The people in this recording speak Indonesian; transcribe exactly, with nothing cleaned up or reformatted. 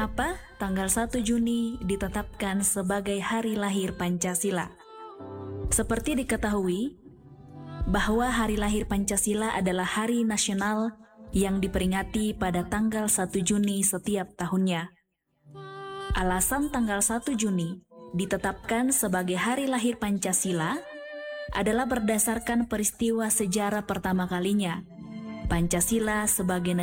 Mengapa tanggal satu Juni ditetapkan sebagai hari lahir Pancasila? Seperti diketahui, bahwa hari lahir Pancasila adalah hari nasional yang diperingati pada tanggal satu Juni setiap tahunnya. Alasan tanggal satu Juni ditetapkan sebagai hari lahir Pancasila adalah berdasarkan peristiwa sejarah pertama kalinya Pancasila sebagai negara